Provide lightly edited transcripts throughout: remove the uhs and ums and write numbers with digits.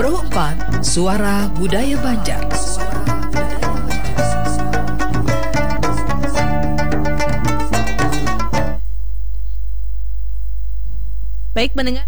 Roh 4, Suara Budaya Banjar. Baik pendengar,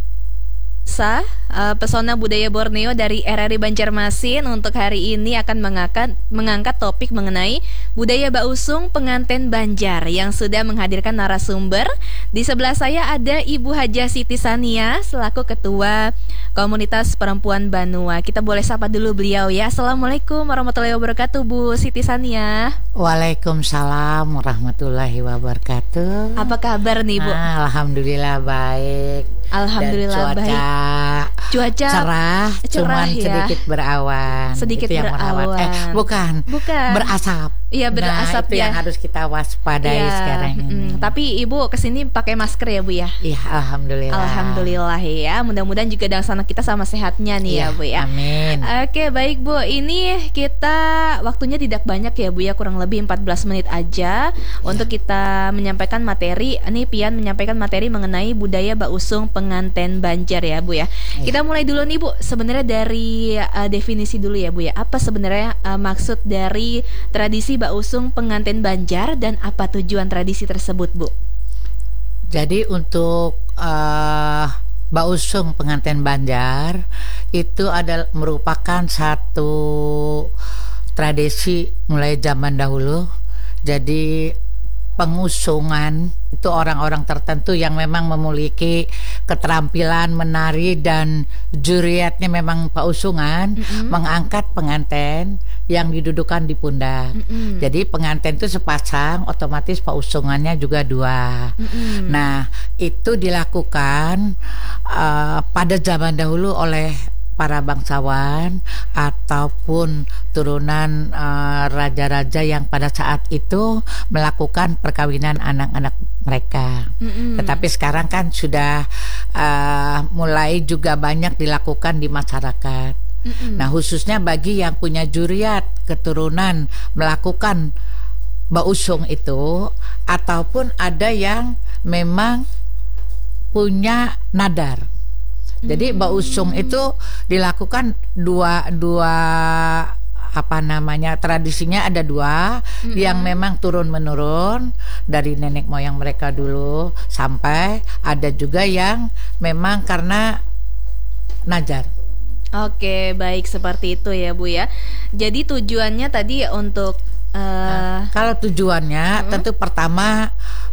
Pesona Budaya Borneo dari RRI Banjarmasin untuk hari ini akan mengangkat topik mengenai budaya Bausung pengantin Banjar yang sudah menghadirkan narasumber. Di sebelah saya ada Ibu Haja Siti Sania selaku Ketua Komunitas Perempuan Banua. Kita boleh sapa dulu beliau ya. Assalamualaikum warahmatullahi wabarakatuh, Bu Siti Sania. Waalaikumsalam warahmatullahi wabarakatuh. Apa kabar nih, Bu? Alhamdulillah baik. Alhamdulillah dan cuaca cerah, cuman ya? sedikit berawan. Sedikit itu yang berawan. Bukan. Berasap. Iya, berasap itu ya. yang harus kita waspadai sekarang ini. Tapi Ibu kesini pakai masker ya, Bu ya? Iya, alhamdulillah. Alhamdulillah ya. Mudah-mudahan juga dalam sana kita sama sehatnya nih ya, Bu ya. Amin. Oke, baik Bu. Ini kita waktunya tidak banyak ya, Bu ya. Kurang lebih 14 menit aja untuk kita menyampaikan materi. Ini Pian menyampaikan materi mengenai budaya Bausung pengantin Banjar ya, Bu ya. Kita mulai dulu nih, Bu. Sebenarnya dari definisi dulu ya, Bu ya. Apa sebenarnya maksud dari tradisi Bausung pengantin Banjar dan apa tujuan tradisi tersebut, Bu? Jadi untuk Bausung pengantin Banjar itu adalah merupakan satu tradisi mulai zaman dahulu. Jadi pengusungan itu orang-orang tertentu yang memang memiliki keterampilan menari dan juriatnya memang pausungan mengangkat pengantin yang didudukan di pundak. Jadi pengantin itu sepasang, otomatis pausungannya juga dua. Nah, itu dilakukan pada zaman dahulu oleh para bangsawan ataupun turunan raja-raja yang pada saat itu melakukan perkawinan anak-anak mereka. Tetapi sekarang kan sudah mulai juga banyak dilakukan di masyarakat. Nah, khususnya bagi yang punya juriat keturunan melakukan bausung itu, ataupun ada yang memang punya nadar. Jadi bausung itu dilakukan dua tradisinya ada dua yang memang turun menurun dari nenek moyang mereka dulu, sampai ada juga yang memang karena najar. Oke, baik, seperti itu ya, Bu ya. Jadi tujuannya tadi untuk kalau tujuannya tentu pertama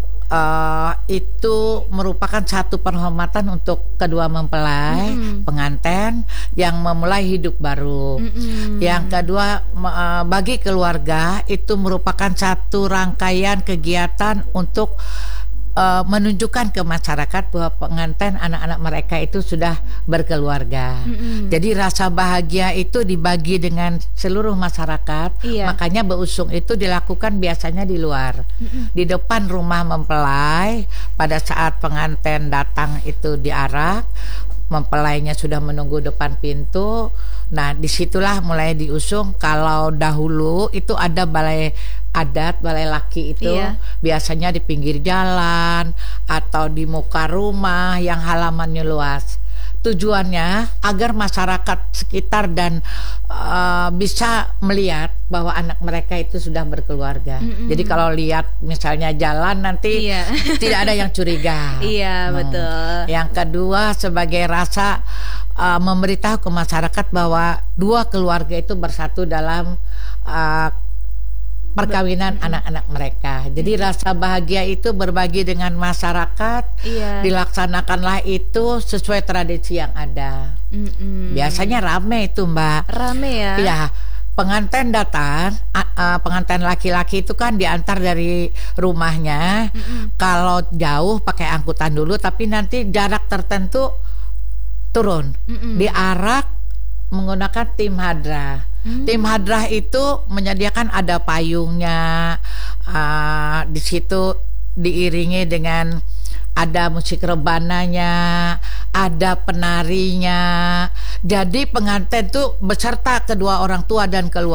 itu merupakan satu penghormatan untuk kedua mempelai pengantin yang memulai hidup baru. Yang kedua, bagi keluarga itu merupakan satu rangkaian kegiatan untuk menunjukkan ke masyarakat bahwa pengantin anak-anak mereka itu sudah berkeluarga. Jadi rasa bahagia itu dibagi dengan seluruh masyarakat. Makanya bausung itu dilakukan biasanya di luar, di depan rumah mempelai. Pada saat pengantin datang itu diarak, mempelainya sudah menunggu depan pintu. Nah, disitulah mulai diusung. Kalau dahulu itu ada balai adat, balai laki itu biasanya di pinggir jalan atau di muka rumah yang halamannya luas. Tujuannya agar masyarakat sekitar dan bisa melihat bahwa anak mereka itu sudah berkeluarga. Jadi kalau lihat misalnya jalan nanti tidak ada yang curiga. Betul. Yang kedua, sebagai rasa memberitahu ke masyarakat bahwa dua keluarga itu bersatu dalam perkawinan anak-anak mereka. Jadi rasa bahagia itu berbagi dengan masyarakat. Dilaksanakanlah itu sesuai tradisi yang ada. Biasanya rame itu, Mbak. Rame ya? Iya. Pengantin datang, pengantin laki-laki itu kan diantar dari rumahnya. Kalau jauh pakai angkutan dulu, tapi nanti jarak tertentu turun. Diarak menggunakan tim hadrah. Tim hadrah itu menyediakan ada payungnya, di situ diiringi dengan ada musik rebananya, ada penarinya. Jadi pengantin itu beserta kedua orang tua dan keluarga